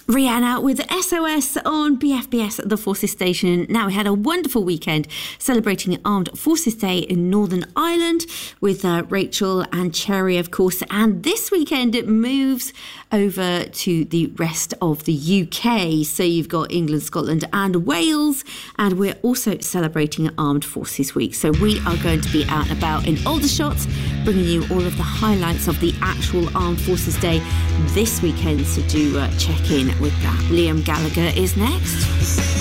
Rihanna with SOS on BFBS, the Forces Station. Now, we had a wonderful weekend celebrating Armed Forces Day in Northern Ireland with Rachel and Cherry, of course. And this weekend, it moves over to the rest of the UK. So you've got England, Scotland and Wales. And we're also celebrating Armed Forces Week. So we are going to be out and about in Aldershot, bringing you all of the highlights of the actual Armed Forces Day this weekend. So do check in with that. Liam Gallagher is next.